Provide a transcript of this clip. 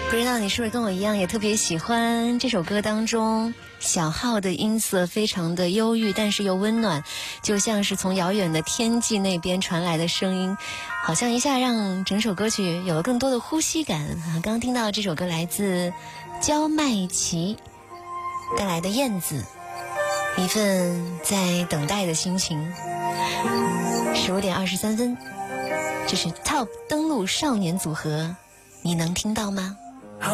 不知道你是不是跟我一样也特别喜欢这首歌当中小号的音色非常的忧郁，但是又温暖，就像是从遥远的天际那边传来的声音，好像一下让整首歌曲有了更多的呼吸感。刚刚听到这首歌来自焦麦琪带来的燕子，一份在等待的心情。15点23分，这是 TOP 登陆少年组合，你能听到吗？